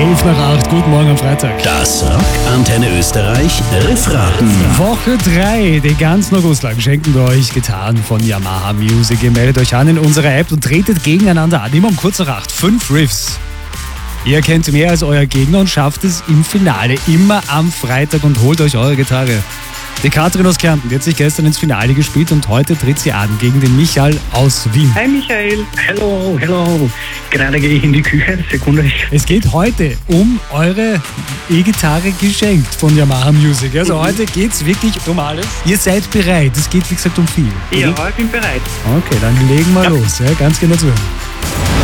5 nach 8, guten Morgen am Freitag. Das Rock Antenne Österreich Riffraten. Woche 3, den ganzen August lang schenken wir euch Gitarren von Yamaha Music. Ihr meldet euch an in unserer App und tretet gegeneinander an. Immer um kurz nach 8, 5 Riffs. Ihr kennt mehr als euer Gegner und schafft es im Finale immer am Freitag und holt euch eure Gitarre. Die Katrin aus Kärnten, die hat sich gestern ins Finale gespielt und heute tritt sie an gegen den Michael aus Wien. Hi Michael. Hello. Gerade gehe ich in die Küche. Sekunde. Es geht heute um eure E-Gitarre geschenkt von Yamaha Music. Also heute geht es wirklich um alles. Ihr seid bereit. Es geht wie gesagt um viel. Ja, ich bin bereit. Okay, dann legen wir los. Ja, ganz genau zuhören.